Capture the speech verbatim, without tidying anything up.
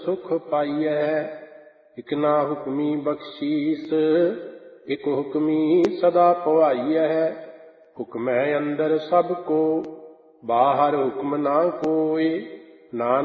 ਸੁਖ ਪਾਈਐ। ਇਕ ਨਾ ਹੁਕਮੀ ਬਖਸ਼ੀਸ ਇਕ ਹੁਕਮੀ ਸਦਾ ਪਵਾਈਐ। ਹੁਕਮੈ ਅੰਦਰ ਸਭ ਕੋ ਬਾਹਰ ਹੁਕਮ ਨਾ ਕੋਇ। ਨਾਨਕ